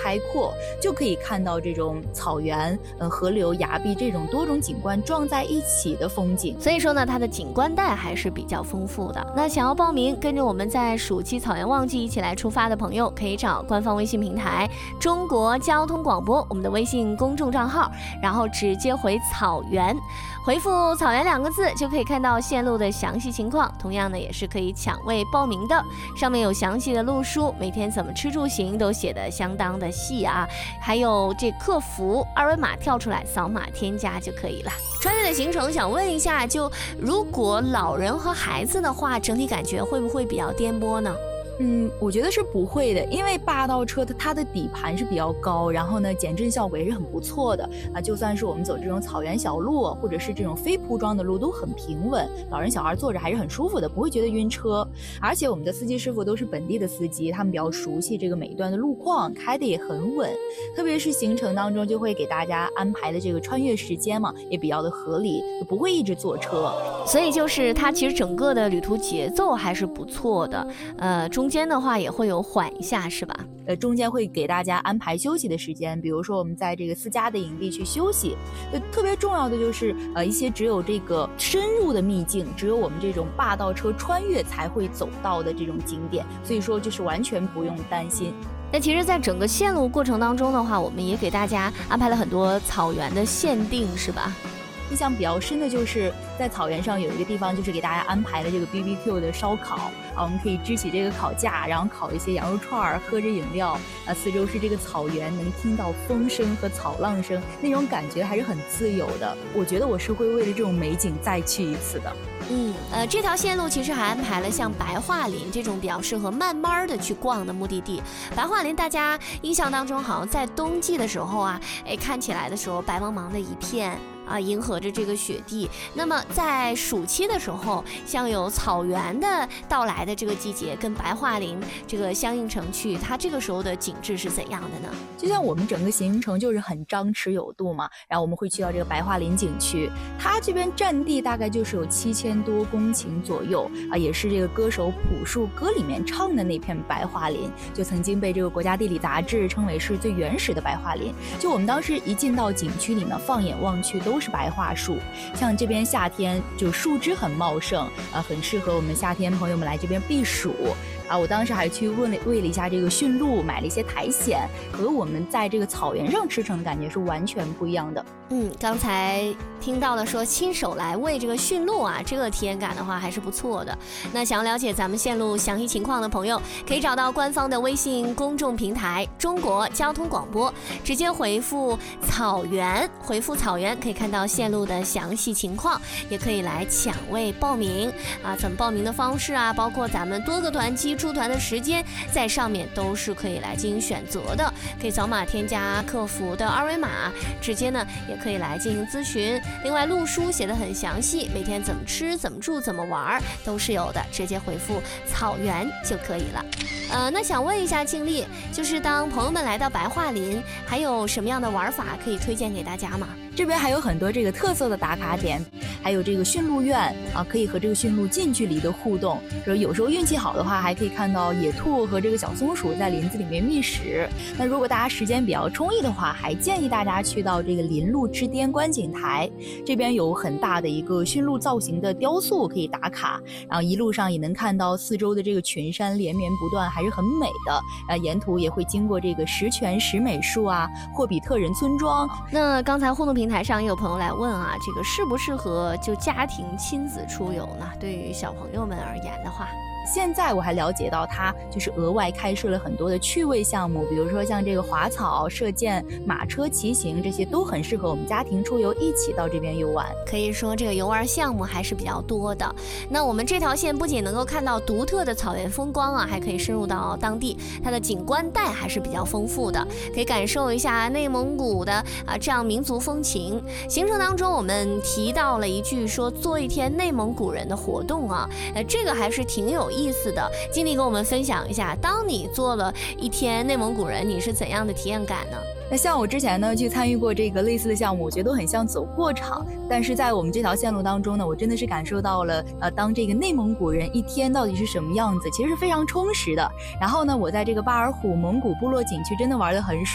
开阔，就可以看到这种草原、河流、崖壁这种多种景观撞在一起的风景。 所以说呢，它的景观带还是比较丰富的。那想要报名，跟着我们在暑期草原旺季一起来出发的朋友，可以找官方微信平台中国交通广播我们的微信公众账号，然后直接回草原，回复草原2个字就可以看到线路的详细情况。同样呢，也是可以抢位报名的，上面有详细的路书，每天怎么吃住行都写得相当的细啊，还有这客服二维码跳出来，扫码添加就可以了。穿越的行程想问一下，就如果老人和孩子的话，整体感觉会不会比较颠簸呢？ 我觉得是不会的，因为霸道车它的底盘是比较高，然后呢减震效果也是很不错的啊。就算是我们走这种草原小路，或者是这种非铺装的路，都很平稳，老人小孩坐着还是很舒服的，不会觉得晕车。而且我们的司机师傅都是本地的司机，他们比较熟悉这个每一段的路况，开的也很稳。特别是行程当中就会给大家安排的这个穿越时间嘛，也比较的合理，就不会一直坐车。 所以就是它其实整个的旅途节奏还是不错的，中间的话也会有缓一下，是吧？ 中间会给大家安排休息的时间，比如说我们在这个私家的营地去休息。特别重要的就是一些只有这个深入的秘境，只有我们这种霸道车穿越才会走到的这种景点，所以说就是完全不用担心。 那其实在整个线路过程当中的话，我们也给大家安排了很多草原的限定，是吧？ 印象比较深的就是在草原上有一个地方，就是给大家安排了这个 BBQ 的烧烤啊，我们可以支起这个烤架，然后烤一些羊肉串，喝着饮料啊，四周是这个草原，能听到风声和草浪声，那种感觉还是很自由的。我觉得我是会为了这种美景再去一次的。 这条线路其实还安排了像白桦林这种比较适合慢慢的去逛的目的地。白桦林大家印象当中好像在冬季的时候啊，看起来的时候白茫茫的一片啊，迎合着这个雪地。那么在暑期的时候，像有草原的到来的这个季节，跟白桦林这个相映成趣，它这个时候的景致是怎样的呢？ 就像我们整个行程就是很张弛有度嘛，然后我们会去到这个白桦林景区，它这边占地大概就是有7000多公顷左右啊，也是这个歌手朴树歌里面唱的那片白桦林，就曾经被这个国家地理杂志称为是最原始的白桦林。就我们当时一进到景区里呢，放眼望去都是白桦树，像这边夏天就树枝很茂盛啊，很适合我们夏天朋友们来这边避暑啊。我当时还去喂了一下这个驯鹿，买了一些苔藓，和我们在这个草原上吃成的感觉是完全不一样的。 刚才听到了说亲手来喂这个驯鹿啊，这个体验感的话还是不错的。那想要了解咱们线路详细情况的朋友，可以找到官方的微信公众平台中国交通广播，直接回复草原，可以看到线路的详细情况，也可以来抢位报名啊。怎么报名的方式啊，包括咱们多个团期出团的时间，在上面都是可以来进行选择的，可以扫码添加客服的二维码，直接呢也可以来进行咨询。另外路书写得很详细，每天怎么吃怎么住怎么玩都是有的，直接回复草原就可以了。那想问一下静丽，就是当朋友们来到白桦林，还有什么样的玩法可以推荐给大家吗？ 这边还有很多这个特色的打卡点，还有这个驯鹿院啊，可以和这个驯鹿近距离的互动。有时候运气好的话，还可以看到野兔和这个小松鼠在林子里面觅食。那如果大家时间比较充裕的话，还建议大家去到这个林鹿之巅观景台，这边有很大的一个驯鹿造型的雕塑可以打卡，然后一路上也能看到四周的这个群山连绵不断，还是很美的。沿途也会经过这个石泉石美术啊、霍比特人村庄。 那刚才互动平台上也有朋友来问啊，这个适不适合就家庭亲子出游呢？对于小朋友们而言的话， 现在我还了解到它就是额外开设了很多的趣味项目，比如说像这个滑草、射箭、马车骑行，这些都很适合我们家庭出游一起到这边游玩。 可以说这个游玩项目还是比较多的。那我们这条线不仅能够看到独特的草原风光啊，还可以深入到当地，它的景观带还是比较丰富的，可以感受一下内蒙古的这样民族风情。行程当中我们提到了一句说做一天内蒙古人的活动啊，这个还是挺有意思的。经理跟我们分享一下，当你做了一天内蒙古人，你是怎样的体验感呢？ 那像我之前呢去参与过这个类似的项目，我觉得都很像走过场，但是在我们这条线路当中呢，我真的是感受到了当这个内蒙古人一天到底是什么样子，其实是非常充实的。然后呢，我在这个巴尔虎蒙古部落景区真的玩得很爽。